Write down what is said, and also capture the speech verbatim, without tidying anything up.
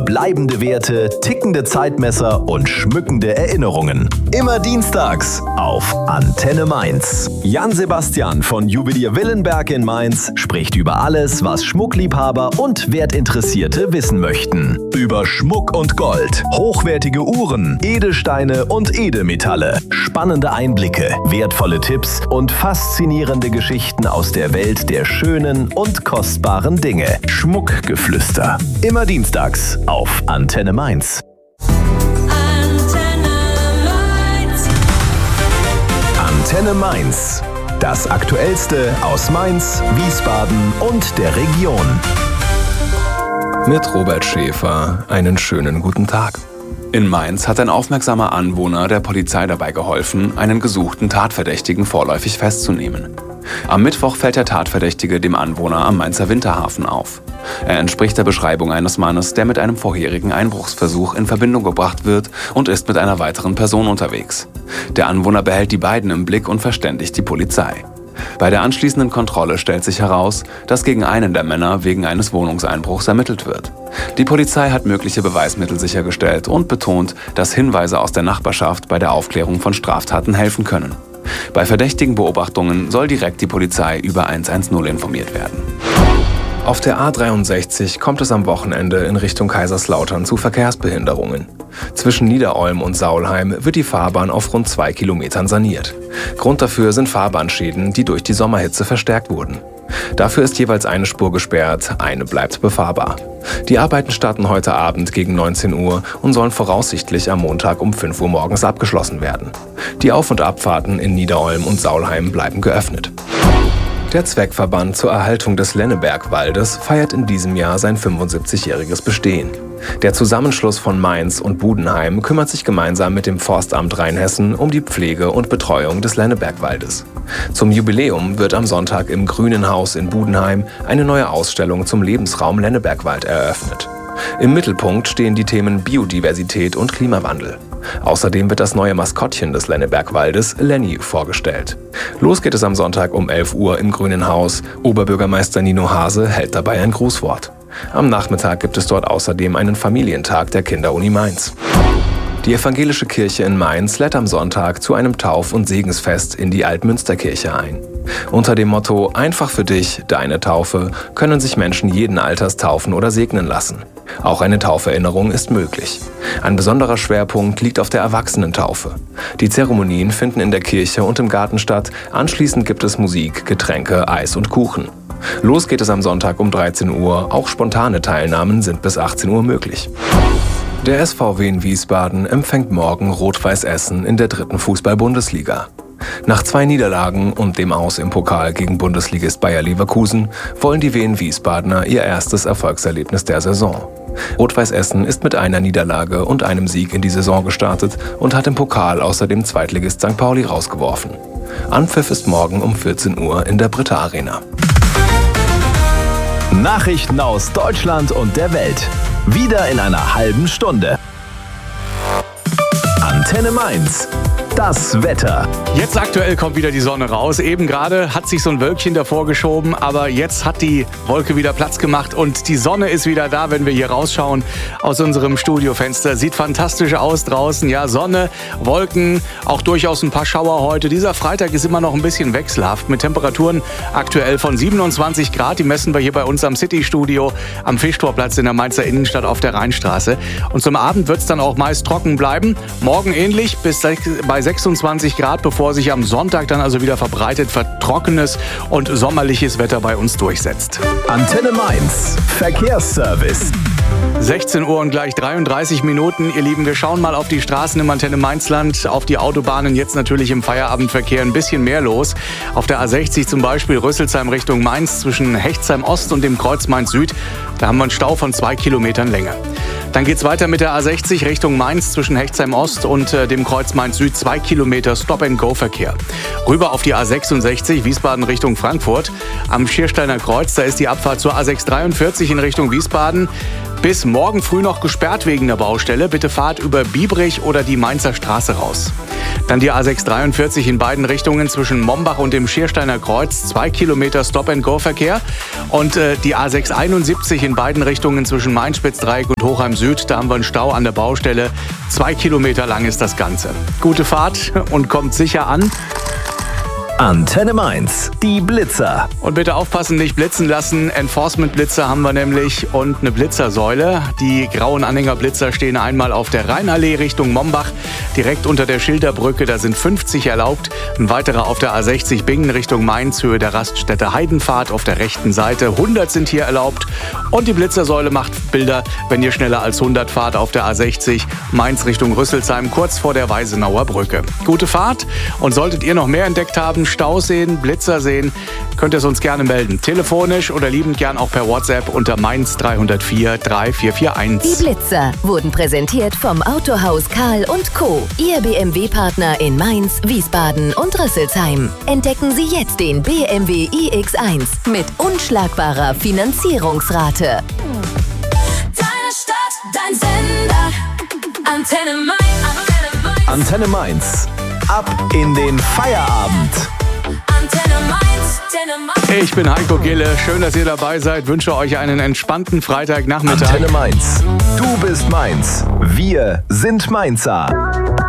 bleibende Werte, tickende Zeitmesser und schmückende Erinnerungen. Immer dienstags auf Antenne Mainz. Jan Sebastian von Juwelier Willenberg in Mainz spricht über alles, was Schmuckliebhaber und Wertinteressierte wissen möchten. Über Schmuck und Gold, hochwertige Uhren, Edelsteine und Edelmetalle, spannende Einblicke, wertvolle Tipps und faszinierende Geschichten aus der Welt der schönen und kostbaren Dinge. Schmuckgeflüster. Immer dienstags auf Antenne Mainz. Antenne Mainz. Antenne Mainz. Das Aktuellste aus Mainz, Wiesbaden und der Region. Mit Robert Schäfer einen schönen guten Tag. In Mainz hat ein aufmerksamer Anwohner der Polizei dabei geholfen, einen gesuchten Tatverdächtigen vorläufig festzunehmen. Am Mittwoch fällt der Tatverdächtige dem Anwohner am Mainzer Winterhafen auf. Er entspricht der Beschreibung eines Mannes, der mit einem vorherigen Einbruchsversuch in Verbindung gebracht wird und ist mit einer weiteren Person unterwegs. Der Anwohner behält die beiden im Blick und verständigt die Polizei. Bei der anschließenden Kontrolle stellt sich heraus, dass gegen einen der Männer wegen eines Wohnungseinbruchs ermittelt wird. Die Polizei hat mögliche Beweismittel sichergestellt und betont, dass Hinweise aus der Nachbarschaft bei der Aufklärung von Straftaten helfen können. Bei verdächtigen Beobachtungen soll direkt die Polizei über hundertzehn informiert werden. Auf der A dreiundsechzig kommt es am Wochenende in Richtung Kaiserslautern zu Verkehrsbehinderungen. Zwischen Niederolm und Saulheim wird die Fahrbahn auf rund zwei Kilometern saniert. Grund dafür sind Fahrbahnschäden, die durch die Sommerhitze verstärkt wurden. Dafür ist jeweils eine Spur gesperrt, eine bleibt befahrbar. Die Arbeiten starten heute Abend gegen neunzehn Uhr und sollen voraussichtlich am Montag um fünf Uhr morgens abgeschlossen werden. Die Auf- und Abfahrten in Niederolm und Saulheim bleiben geöffnet. Der Zweckverband zur Erhaltung des Lennebergwaldes feiert in diesem Jahr sein fünfundsiebzigjähriges Bestehen. Der Zusammenschluss von Mainz und Budenheim kümmert sich gemeinsam mit dem Forstamt Rheinhessen um die Pflege und Betreuung des Lennebergwaldes. Zum Jubiläum wird am Sonntag im Grünen Haus in Budenheim eine neue Ausstellung zum Lebensraum Lennebergwald eröffnet. Im Mittelpunkt stehen die Themen Biodiversität und Klimawandel. Außerdem wird das neue Maskottchen des Lennebergwaldes, Lenny, vorgestellt. Los geht es am Sonntag um elf Uhr im Grünen Haus. Oberbürgermeister Nino Hase hält dabei ein Grußwort. Am Nachmittag gibt es dort außerdem einen Familientag der Kinderuni Mainz. Die evangelische Kirche in Mainz lädt am Sonntag zu einem Tauf- und Segensfest in die Altmünsterkirche ein. Unter dem Motto „Einfach für dich, deine Taufe“ können sich Menschen jeden Alters taufen oder segnen lassen. Auch eine Tauferinnerung ist möglich. Ein besonderer Schwerpunkt liegt auf der Erwachsenentaufe. Die Zeremonien finden in der Kirche und im Garten statt. Anschließend gibt es Musik, Getränke, Eis und Kuchen. Los geht es am Sonntag um dreizehn Uhr. Auch spontane Teilnahmen sind bis achtzehn Uhr möglich. Der S V W in Wiesbaden empfängt morgen Rot-Weiß Essen in der dritten Fußball-Bundesliga. Nach zwei Niederlagen und dem Aus im Pokal gegen Bundesligist Bayer Leverkusen wollen die Wien-Wiesbadener ihr erstes Erfolgserlebnis der Saison. Rot-Weiß Essen ist mit einer Niederlage und einem Sieg in die Saison gestartet und hat im Pokal außerdem Zweitligist Sankt Pauli rausgeworfen. Anpfiff ist morgen um vierzehn Uhr in der Britta Arena. Nachrichten aus Deutschland und der Welt. Wieder in einer halben Stunde. Antenne Mainz. Das Wetter. Jetzt aktuell kommt wieder die Sonne raus. Eben gerade hat sich so ein Wölkchen davor geschoben, aber jetzt hat die Wolke wieder Platz gemacht und die Sonne ist wieder da, wenn wir hier rausschauen aus unserem Studiofenster. Sieht fantastisch aus draußen. Ja, Sonne, Wolken, auch durchaus ein paar Schauer heute. Dieser Freitag ist immer noch ein bisschen wechselhaft mit Temperaturen aktuell von siebenundzwanzig Grad. Die messen wir hier bei uns am City-Studio am Fischtorplatz in der Mainzer Innenstadt auf der Rheinstraße. Und zum Abend wird es dann auch meist trocken bleiben. Morgen ähnlich bis bei sechsundzwanzig Grad, bevor sich am Sonntag dann also wieder verbreitet vertrockenes und sommerliches Wetter bei uns durchsetzt. Antenne Mainz. Verkehrsservice. sechzehn Uhr und gleich dreiunddreißig Minuten. Ihr Lieben, wir schauen mal auf die Straßen im Antenne Mainzland, auf die Autobahnen. Jetzt natürlich im Feierabendverkehr ein bisschen mehr los. Auf der A sechzig zum Beispiel Rüsselsheim Richtung Mainz zwischen Hechtsheim Ost und dem Kreuz Mainz Süd. Da haben wir einen Stau von zwei Kilometern Länge. Dann geht's weiter mit der A sechzig Richtung Mainz zwischen Hechtsheim Ost und äh, dem Kreuz Mainz Süd. Zwei Kilometer Stop-and-Go-Verkehr. Rüber auf die A sechsundsechzig Wiesbaden Richtung Frankfurt. Am Schiersteiner Kreuz, da ist die Abfahrt zur A sechshundertdreiundvierzig in Richtung Wiesbaden. bis morgen früh noch gesperrt wegen der Baustelle. Bitte fahrt über Biebrich oder die Mainzer Straße raus. Dann die A sechs dreiundvierzig in beiden Richtungen zwischen Mombach und dem Schiersteiner Kreuz. Zwei Kilometer Stop-and-Go-Verkehr. Und äh, die A sechs einundsiebzig in beiden Richtungen zwischen Main-Spitzdreieck und Hochheim Süd. Da haben wir einen Stau an der Baustelle. Zwei Kilometer lang ist das Ganze. Gute Fahrt und kommt sicher an. Antenne Mainz, die Blitzer. Und bitte aufpassen, nicht blitzen lassen. Enforcement-Blitzer haben wir nämlich und eine Blitzersäule. Die grauen Anhängerblitzer stehen einmal auf der Rheinallee Richtung Mombach, direkt unter der Schilderbrücke. Da sind fünfzig erlaubt. Ein weiterer auf der A sechzig Bingen Richtung Mainz, Höhe der Raststätte Heidenpfad auf der rechten Seite. hundert sind hier erlaubt. Und die Blitzersäule macht Bilder, wenn ihr schneller als hundert fahrt auf der A sechzig Mainz Richtung Rüsselsheim, kurz vor der Weisenauer Brücke. Gute Fahrt. Und solltet ihr noch mehr entdeckt haben, Staus sehen, Blitzer sehen, könnt ihr es uns gerne melden. Telefonisch oder liebend gern auch per WhatsApp unter Mainz drei null vier drei vier vier eins. Die Blitzer wurden präsentiert vom Autohaus Karl und Co. Ihr B M W-Partner in Mainz, Wiesbaden und Rüsselsheim. Entdecken Sie jetzt den B M W i X eins mit unschlagbarer Finanzierungsrate. Deine Stadt, dein Sender. Antenne Mainz. Antenne Mainz. Ab in den Feierabend. Antenne Mainz. Antenne Mainz. Ich bin Heiko Gille. Schön, dass ihr dabei seid. Wünsche euch einen entspannten Freitagnachmittag. Antenne Mainz. Du bist Mainz. Wir sind Mainzer.